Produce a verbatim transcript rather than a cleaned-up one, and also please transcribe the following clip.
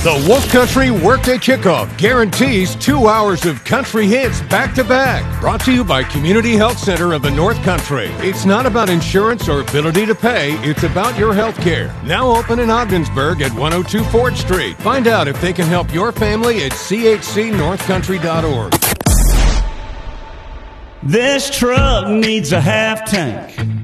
The Wolf Country Workday Kickoff guarantees two hours of country hits back-to-back. Brought to you by Community Health Center of the North Country. It's not about insurance or ability to pay. It's about your health care. Now open in Ogdensburg at one oh two Ford Street. Find out if they can help your family at c h c north country dot org. This truck needs a half tank.